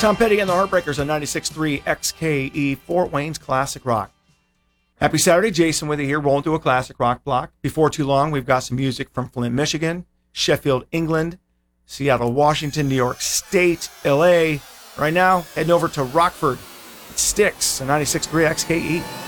Tom Petty and the Heartbreakers on 96.3 XKE, Fort Wayne's Classic Rock. Happy Saturday, Jason with you here, rolling through a classic rock block. Before too long, we've got some music from Flint, Michigan, Sheffield, England, Seattle, Washington, New York State, LA. Right now, heading over to Rockford. It Styx on 96.3 XKE.